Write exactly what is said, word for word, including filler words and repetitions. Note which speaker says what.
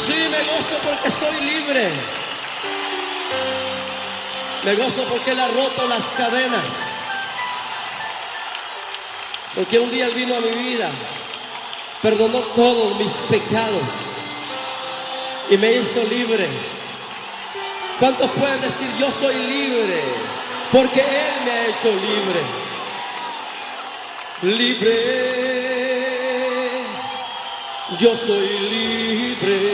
Speaker 1: Sí, me gozo porque soy libre. Me gozo porque Él ha roto las cadenas. Porque un día Él vino a mi vida, perdonó todos mis pecados y me hizo libre. ¿Cuántos pueden decir yo soy libre? Porque Él me ha hecho libre. Libre, yo soy libre.